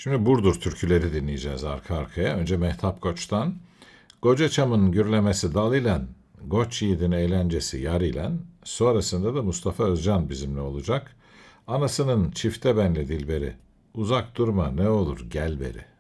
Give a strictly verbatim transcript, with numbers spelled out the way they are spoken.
Şimdi Burdur türküleri dinleyeceğiz arka arkaya. Önce Mehtap Koç'tan. Koca çamın gürlemesi dal ilen, Koç yiğidin eğlencesi yar ilen. Sonrasında da Mustafa Özcan bizimle olacak. Anasının çifte benli dilberi. Uzak durma ne olur gel beri.